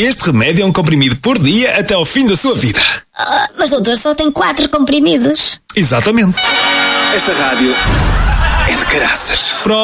Este remédio é um comprimido por dia até ao fim da sua vida. Mas doutor, só tem 4 comprimidos. Exatamente. Esta rádio é de caraças.